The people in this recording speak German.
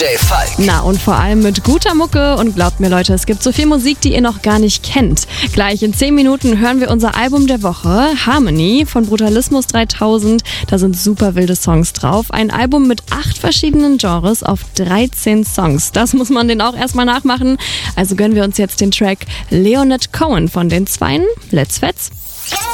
Falk. Na, und vor allem mit guter Mucke. Und glaubt mir, Leute, es gibt so viel Musik, die ihr noch gar nicht kennt. Gleich in 10 Minuten hören wir unser Album der Woche, Harmony von Brutalismus 3000. Da sind super wilde Songs drauf. Ein Album mit 8 verschiedenen Genres auf 13 Songs. Das muss man denen auch erstmal nachmachen. Also gönnen wir uns jetzt den Track Leonard Cohen von den Zweien. Let's Fetz.